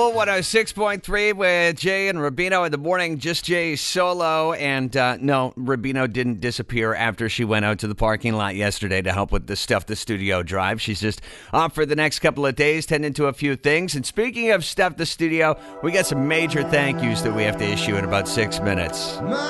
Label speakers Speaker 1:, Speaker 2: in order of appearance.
Speaker 1: 106.3 with Jay and Rubino in the morning. Just Jay solo. And no, Rubino didn't disappear after she went out to the parking lot yesterday to help with the Stuff the Studio drive. She's just off for the next couple of days, tending to a few things. And speaking of Stuff the Studio, we got some major thank yous that we have to issue in about 6 minutes.